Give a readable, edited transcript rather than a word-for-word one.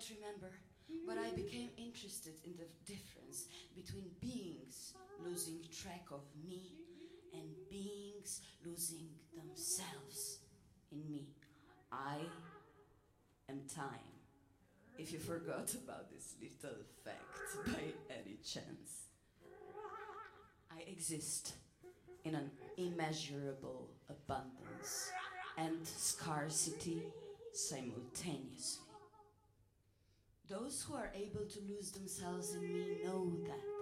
don't remember, but I became interested in the difference between beings losing track of me and beings losing themselves in me. I am time. If you forgot about this little fact by any chance. I exist in an immeasurable abundance and scarcity simultaneously. Those who are able to lose themselves in me know that.